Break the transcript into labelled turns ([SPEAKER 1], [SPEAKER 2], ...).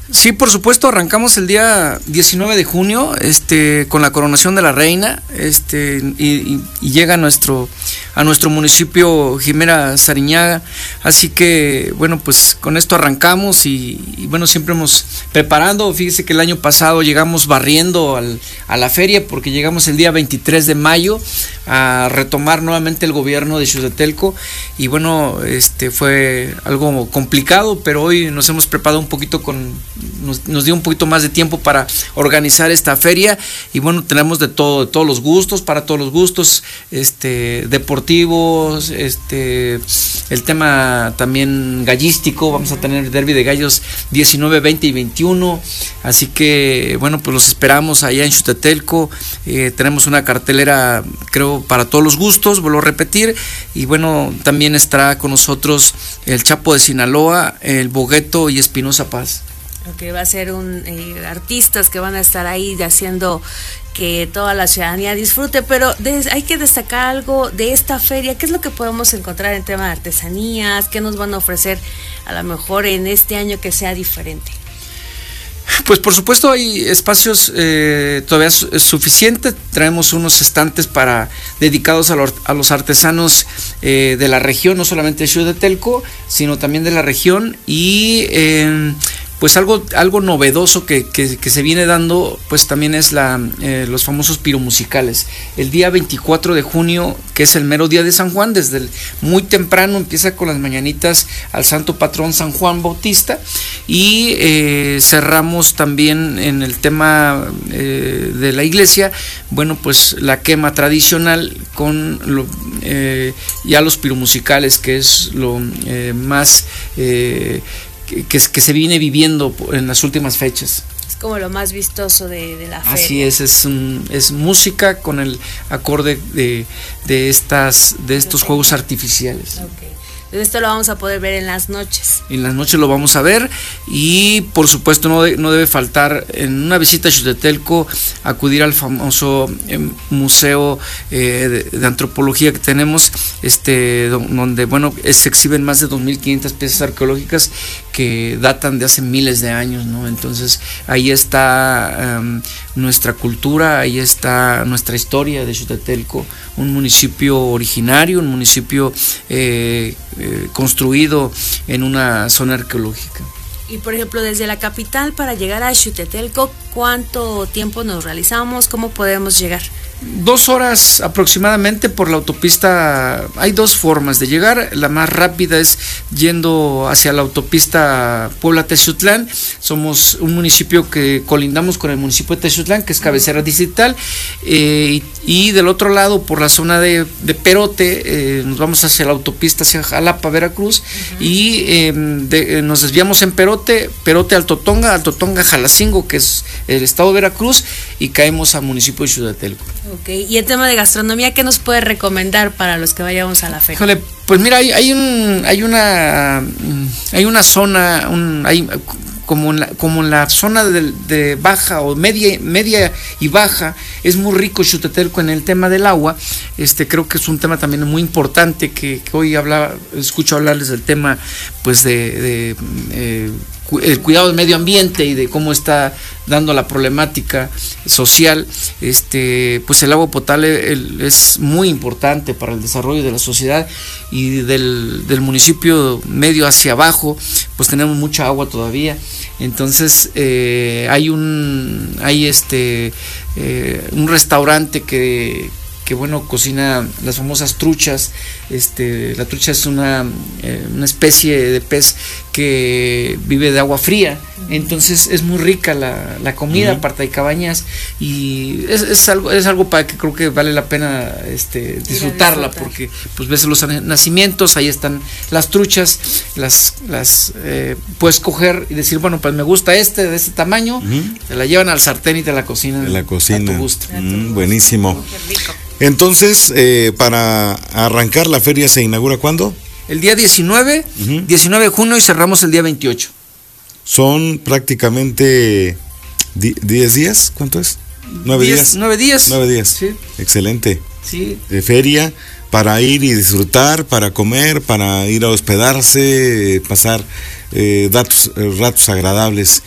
[SPEAKER 1] Sí, por supuesto, arrancamos el día 19 de junio, con la coronación de la reina, y llega a nuestro municipio Jimena Sariñaga, así que, bueno, pues con esto arrancamos y bueno, siempre hemos preparando. Fíjese que el año pasado llegamos barriendo a la feria, porque llegamos el día 23 de mayo a retomar nuevamente el gobierno de Xutetelco, y bueno, fue algo complicado, pero hoy nos hemos preparado un poquito nos dio un poquito más de tiempo para organizar esta feria, y bueno, tenemos de todos los gustos, para todos los gustos, deportivos, el tema también gallístico. Vamos a tener derbi de gallos 19, 20 y 21, así que bueno, pues los esperamos allá en Xutetelco. Tenemos una cartelera, creo, para todos los gustos, vuelvo a repetir, y bueno, también estará con nosotros el Chapo de Sinaloa, el Bogueto y Espinosa Paz.
[SPEAKER 2] Que va a ser artistas que van a estar ahí haciendo que toda la ciudadanía disfrute, pero hay que destacar algo de esta feria. ¿Qué es lo que podemos encontrar en tema de artesanías? ¿Qué nos van a ofrecer a lo mejor en este año que sea diferente?
[SPEAKER 1] Pues por supuesto hay espacios todavía suficientes. Traemos unos estantes dedicados a los artesanos de la región, no solamente de Xutetelco, sino también de la región, y pues algo novedoso que se viene dando, pues también es los famosos piromusicales. El día 24 de junio, que es el mero día de San Juan, desde muy temprano empieza con las mañanitas al santo patrón San Juan Bautista, y cerramos también en el tema de la iglesia, bueno, pues la quema tradicional con ya los piromusicales, que es lo más que se viene viviendo en las últimas fechas.
[SPEAKER 2] Es como lo más vistoso de la feria.
[SPEAKER 1] Así es música con el acorde de estos juegos artificiales.
[SPEAKER 2] Okay. Esto lo vamos a poder ver en las noches.
[SPEAKER 1] En las noches lo vamos a ver, y por supuesto no debe faltar en una visita a Xutetelco acudir al famoso museo de antropología que tenemos, donde bueno, se exhiben más de 2.500 piezas arqueológicas que datan de hace miles de años, ¿no? Entonces ahí está nuestra cultura, ahí está nuestra historia de Xutetelco, un municipio originario, un municipio construido en una zona arqueológica.
[SPEAKER 2] Y por ejemplo, desde la capital para llegar a Xutetelco, ¿cuánto tiempo nos realizamos? ¿Cómo podemos llegar?
[SPEAKER 1] 2 horas aproximadamente por la autopista. Hay 2 formas de llegar. La más rápida es yendo hacia la autopista Puebla-Texutlán. Somos un municipio que colindamos con el municipio de Texutlán, que es cabecera distrital, y del otro lado, por la zona de Perote, nos vamos hacia la autopista hacia Jalapa, Veracruz, y nos desviamos en Perote, Alto Tonga, Jalacingo, que es el estado de Veracruz, y caemos al municipio de Xutetelco.
[SPEAKER 2] Okay. Y el tema de gastronomía, ¿qué nos puede recomendar para los que vayamos a la feria?
[SPEAKER 1] Híjole, pues mira, hay una zona, como en la zona de baja o media y baja, es muy rico Xutetelco en el tema del agua. Creo que es un tema también muy importante que hoy escucho hablarles del tema, pues de el cuidado del medio ambiente y de cómo está dando la problemática social. Pues el agua potable es muy importante para el desarrollo de la sociedad, y del municipio medio hacia abajo pues tenemos mucha agua todavía. Entonces hay un restaurante que bueno, cocina las famosas truchas. La trucha es una especie de pez que vive de agua fría, entonces es muy rica la comida, aparte hay cabañas, y es algo para que creo que vale la pena disfrutarla, porque pues ves los nacimientos, ahí están las truchas, las puedes coger y decir, bueno, pues me gusta de este tamaño, te la llevan al sartén y te la cocinan a tu gusto.
[SPEAKER 3] Buenísimo. Entonces, para arrancar la feria, ¿se inaugura cuándo?
[SPEAKER 1] El día 19 de junio, y cerramos el día 28.
[SPEAKER 3] Son prácticamente 10 días, ¿cuánto es? 9 días.
[SPEAKER 1] 9 días.
[SPEAKER 3] 9 días.
[SPEAKER 1] Sí.
[SPEAKER 3] Excelente.
[SPEAKER 1] Sí.
[SPEAKER 3] De feria, para ir y disfrutar, para comer, para ir a hospedarse, pasar ratos agradables.